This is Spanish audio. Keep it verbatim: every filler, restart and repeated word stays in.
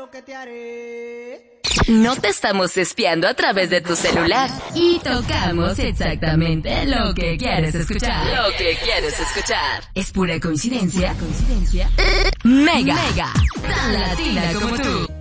lo que te haré. No te estamos espiando a través de tu celular. Y tocamos exactamente lo que quieres escuchar. Lo que quieres escuchar. ¿Es pura coincidencia? ¿Coincidencia? Mega. Mega. Tan latina como tú.